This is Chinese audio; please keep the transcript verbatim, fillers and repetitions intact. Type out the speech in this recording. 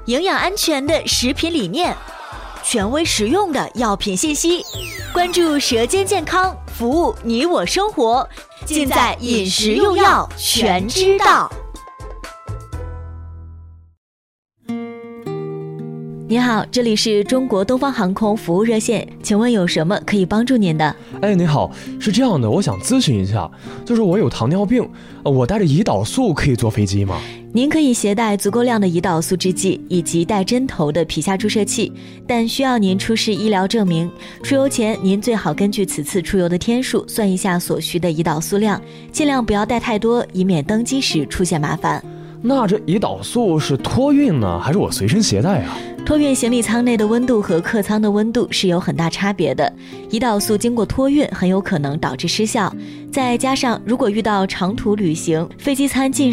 营养安全的食品理念，权威实用的药品信息，关注舌尖健康，服务你我生活，尽在饮食用药全知道。你好，这里是中国东方航空服务热线，请问有什么可以帮助您的？ 哎，你好，是这样的，我想咨询一下，就是我有糖尿病，我带着胰岛素可以坐飞机吗？ 您可以携带足够量的胰岛素制剂以及带针头的皮下注射器，但需要您出示医疗证明。出游前，您最好根据此次出游的天数算一下所需的胰岛素量，尽量不要带太多，以免登机时出现麻烦。 那这胰岛素是托运呢，还是我随身携带啊？ 托运行李舱内的温度和客舱的温度是有很大差别的，胰岛素经过托运很有可能导致失效。再加上如果遇到长途旅行，飞机餐进